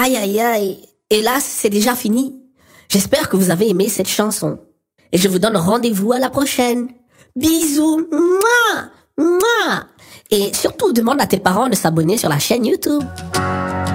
Aïe, aïe, aïe. Hélas, c'est déjà fini. J'espère que vous avez aimé cette chanson. Et je vous donne rendez-vous à la prochaine. Bisous. Mouah, mouah. Et surtout, demande à tes parents de s'abonner sur la chaîne YouTube.